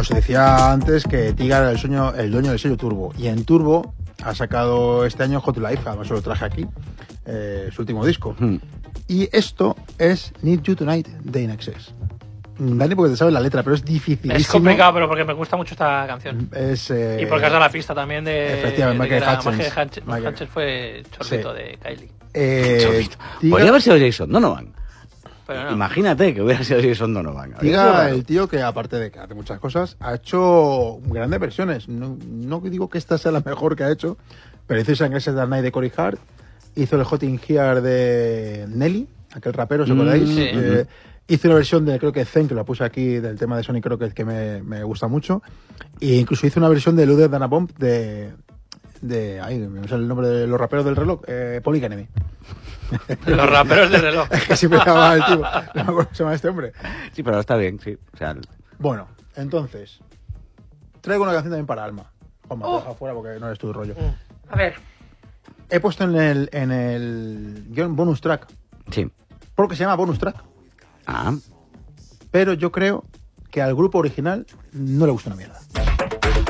Os decía antes que Tiga era el dueño del sello Turbo. Y en Turbo ha sacado este año Hot Life, además os lo traje aquí, su último disco. Y esto es Need You Tonight de INXS. Dani, porque te sabes la letra, pero es dificilísimo. Es complicado, pero porque me gusta mucho esta canción. Y porque has dado la pista también de... Efectivamente, Michael Hutchence fue chorrito de Kylie. Podría haber sido Jason Donovan. Pero no. Imagínate que hubiera sido Jason Donovan. Tiga, el tío que aparte de que hace muchas cosas, ha hecho grandes versiones. No digo que esta sea la mejor que ha hecho, pero hizo Sunglasses That Night de Corey Hart, hizo el Hot in Here de Nelly, aquel rapero, ¿os acordáis? Sí. Hizo una versión de, creo que Zen, que la puse aquí, del tema de Sonic Rocket, que me gusta mucho. E incluso hizo una versión de Luder Dana Bomb ay, me sale el nombre de los raperos del reloj, Public Enemy. Los raperos del reloj. Es que siempre llamaba el tipo, no me acuerdo cómo se llama este hombre. Sí, pero está bien, sí. O sea, bueno, entonces, traigo una canción también para Alma. Juanma, te dejo afuera porque no eres tu rollo. A ver. He puesto en el guión bonus track. Sí. Porque se llama bonus track. Ah. Pero yo creo que al grupo original no le gusta una mierda.